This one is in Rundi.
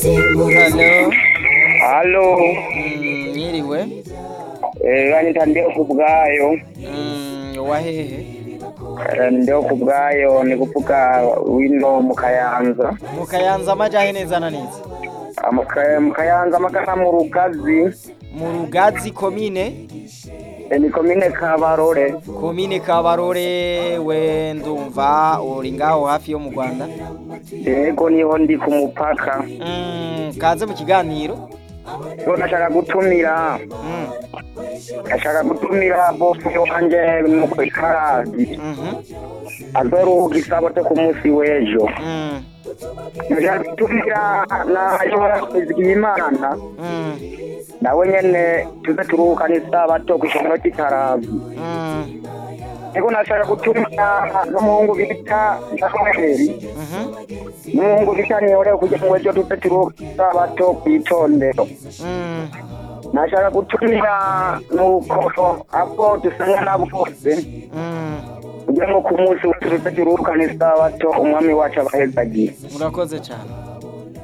Halo. Halo, Mwiriwe. banyita ndiho kubwayo. Wahehe. Ndiho kubwayo ni kuvuga wino mu Kayanza. Mu Kayanza amajahe neza na neza. Mu Kayanza amagana mu Rugazi. Mu Rugazi komine. Ni komine Kabarore. Komine Kabarore we ndumva uri ngaho hafi yo mu Rwanda. Yego niho ndi ku mupaka. Kaze mu kiganiro. Ngo nashaka gutumira. Nashaka gutumira bofu wanje mu kwikarazi. Azoruhuka isabato ku munsi w'ejo. Nashaka gutumira na Imana. Nawe nyene tuze turuhukana isabato ku ishengero ry'Ikarazi. Ego nashaka gutumira n'umuhungu bita Samueli. N'umuhungu bita Niyore kugira ngo ejo tuze turuhuka isabato kw'itondero. Nashaka gutumira nuko abo dusanga nabo bose. Kugira ngo ku munsi tuze turuhukana isabato umwami wacu abahezagiye. Murakoze cyane.